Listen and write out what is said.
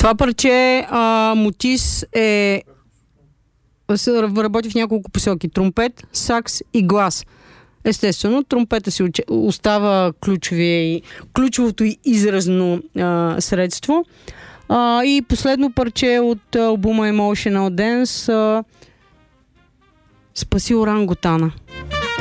Това парче Мутис работи в няколко посоки. Тромпет, сакс и глас. Естествено, тромпета си остава ключовото и изразно средство. И последно парче от албума Emotional Dance Спаси орангутана.